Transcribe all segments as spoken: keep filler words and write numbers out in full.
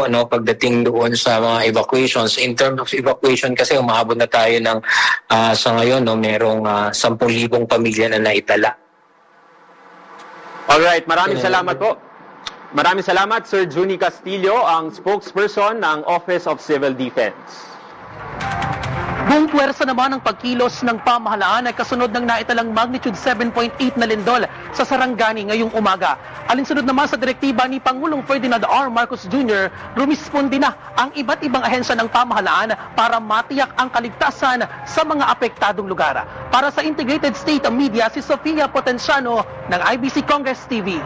po no pagdating doon sa mga evacuations. In terms of evacuation kasi umaabot na tayo ng uh, sa ngayon no merong uh, ten thousand pamilya na naitala. Alright, maraming salamat po. Maraming salamat Sir Juni Castillo, ang spokesperson ng Office of Civil Defense. Buong puwersa naman ang pagkilos ng pamahalaan ay kasunod ng naitalang magnitude seven point eight na lindol sa Sarangani ngayong umaga. Alinsunod naman sa direktiba ni Pangulong Ferdinand R. Marcos Junior, rumispondi na ang iba't ibang ahensya ng pamahalaan para matiyak ang kaligtasan sa mga apektadong lugar. Para sa Integrated State Media, si Sofia Potenciano ng I B C Congress T V.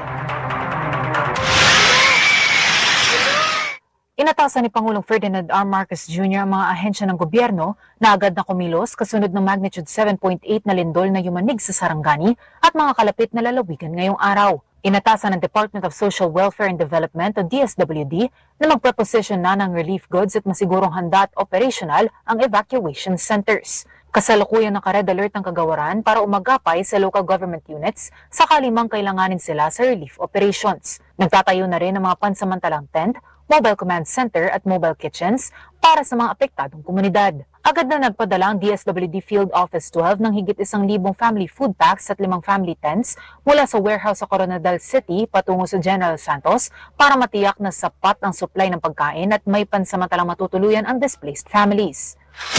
Inatasan ni Pangulong Ferdinand R. Marcos Junior ang mga ahensya ng gobyerno na agad na kumilos kasunod ng magnitude seven point eight na lindol na yumanig sa Sarangani at mga kalapit na lalawigan ngayong araw. Inatasan ng Department of Social Welfare and Development o D S W D na magpreposition na ng relief goods at masigurong handa at operational ang evacuation centers. Kasalukuyan naka-red alert ang kagawaran para umagapay sa local government units sakali mang kailanganin sila sa relief operations. Nagtatayo na rin ang mga pansamantalang tent, mobile command center at mobile kitchens para sa mga apektadong komunidad. Agad na nagpadala ang D S W D Field Office twelve ng higit isang libong family food packs at limang family tents mula sa warehouse sa Coronadal City patungo sa General Santos para matiyak na sapat ang supply ng pagkain at may pansamantalang matutuluyan ang displaced families.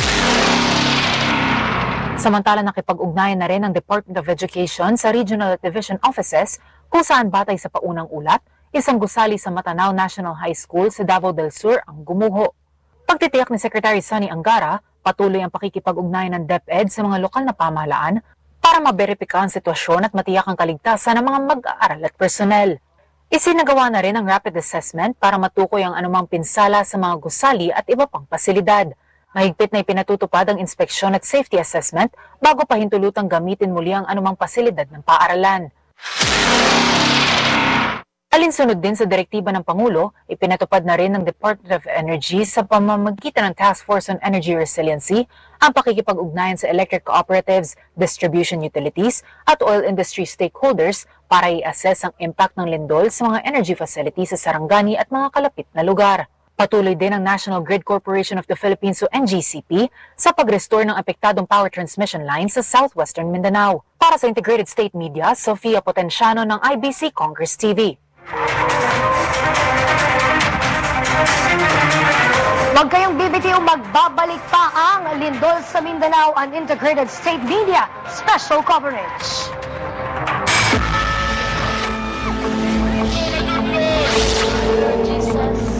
Samantala, nakipag-ugnayan na rin ang Department of Education sa Regional at Division Offices kung saan batay sa paunang ulat, isang gusali sa Matanao National High School sa Davao del Sur ang gumuho. Pagtitiyak ni Secretary Sonny Angara, patuloy ang pakikipag-ugnayan ng DepEd sa mga lokal na pamahalaan para maberipika ang sitwasyon at matiyak ang kaligtasan ng mga mag-aaral at personnel. Isinagawa na rin ang rapid assessment para matukoy ang anumang pinsala sa mga gusali at iba pang pasilidad. Mahigpit na ipinatutupad ang inspeksyon at safety assessment bago pahintulutang gamitin muli ang anumang pasilidad ng paaralan. Alinsunod din sa direktiba ng Pangulo, ipinatupad na rin ng Department of Energy sa pamamagitan ng Task Force on Energy Resiliency ang pakikipag-ugnayan sa electric cooperatives, distribution utilities at oil industry stakeholders para i-assess ang impact ng lindol sa mga energy facilities sa Sarangani at mga kalapit na lugar. Patuloy din ang National Grid Corporation of the Philippines o N G C P sa pag-restore ng apektadong power transmission lines sa southwestern Mindanao. Para sa Integrated State Media, Sofia Potenciano ng I B C Congress T V. Huwag kayong bibitiw, magbabalik pa ang lindol sa Mindanao, ang Integrated State Media Special Coverage.